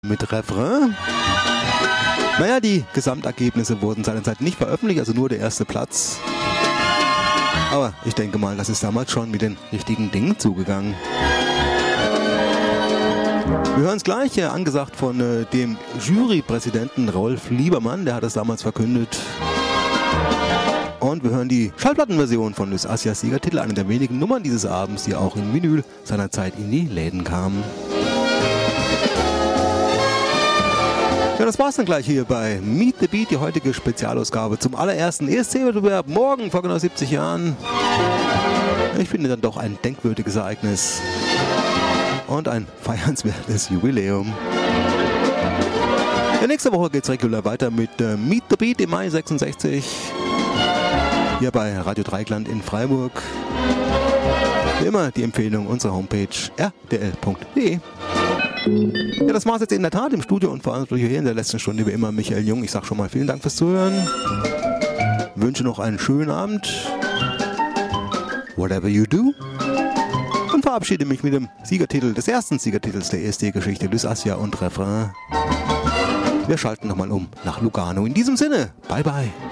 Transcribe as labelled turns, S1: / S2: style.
S1: mit Refrain. Naja, die Gesamtergebnisse wurden seinerzeit nicht veröffentlicht, also nur der erste Platz. Aber ich denke mal, das ist damals schon mit den richtigen Dingen zugegangen. Wir hören es gleich, angesagt von dem Jurypräsidenten Rolf Liebermann, der hat es damals verkündet. Und wir hören die Schallplattenversion von Luis Assias Siegertitel, eine der wenigen Nummern dieses Abends, die auch in Vinyl seinerzeit in die Läden kamen. Ja, das war's dann gleich hier bei Meet the Beat, die heutige Spezialausgabe zum allerersten ESC-Wettbewerb morgen vor genau 70 Jahren. Ich finde dann doch ein denkwürdiges Ereignis und ein feiernswertes Jubiläum. Ja, nächste Woche geht's regulär weiter mit Meet the Beat im Mai 66. Hier bei Radio Dreieckland in Freiburg. Wie immer die Empfehlung unserer Homepage rdl.de. Ja, das war's jetzt in der Tat im Studio und vor allem hier in der letzten Stunde wie immer Michael Jung. Ich sag schon mal vielen Dank fürs Zuhören. Wünsche noch einen schönen Abend. Whatever you do. Und verabschiede mich mit dem Siegertitel des ersten Siegertitels der ESC-Geschichte, Luis Assia und Refrain. Wir schalten nochmal um nach Lugano. In diesem Sinne, bye bye.